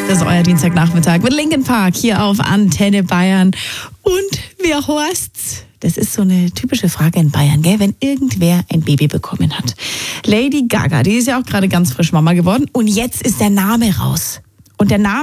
Das ist euer Dienstagnachmittag mit Linkin Park hier auf Antenne Bayern. Und wer heißt's? Das ist so eine typische Frage in Bayern, gell? Wenn irgendwer ein Baby bekommen hat. Lady Gaga, die ist ja auch gerade ganz frisch Mama geworden. Und jetzt ist der Name raus. Und der Name